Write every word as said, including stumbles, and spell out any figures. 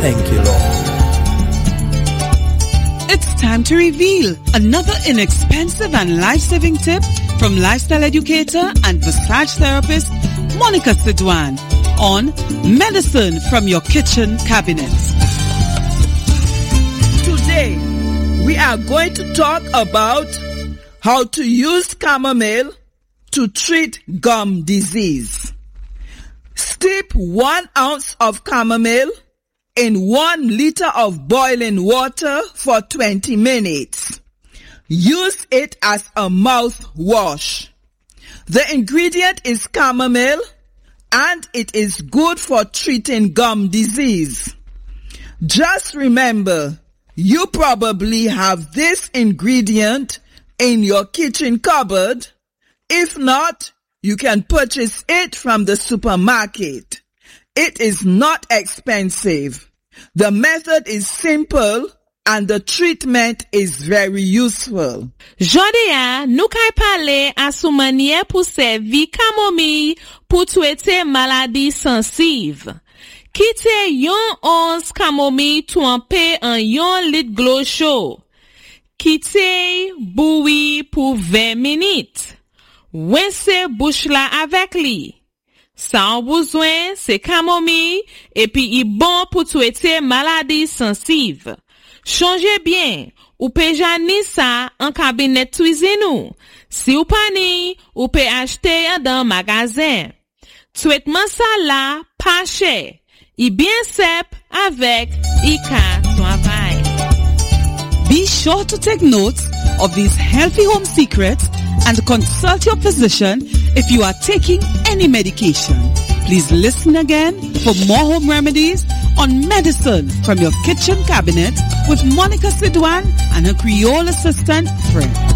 Thank you, Lord. It's time to reveal another inexpensive and life-saving tip from lifestyle educator and massage therapist Monica Sidwan on Medicine from Your Kitchen Cabinet. Today, we are going to talk about how to use chamomile to treat gum disease. Steep one ounce of chamomile in one liter of boiling water for twenty minutes. Use it as a mouthwash. The ingredient is chamomile and it is good for treating gum disease. Just remember, you probably have this ingredient in your kitchen cupboard. If not, you can purchase it from the supermarket. It is not expensive. The method is simple and the treatment is very useful. Jodia, nou kay pale a sou manye pou servi chamomile pou traiter maladie sensive. Kite yon onze chamomile trempé en yon lit glo chaud. Kite boui pou vingt minutes. Wense bouche la avec li. Sans besoin, c'est chamomile et puis il bon pour traiter maladie sensive. Changez bien, ou peut jani ça en cabinet cuisine ou. Si ou pas ni, ou peut acheter dans magasin. Traitement ça là, pas cher. Il bien sep avec Ika travail. Be sure to take notes of these healthy home secrets and consult your physician if you are taking any medication. Please listen again for more home remedies on Medicine from Your Kitchen Cabinet with Monica Sidwan and her Creole assistant, Fred.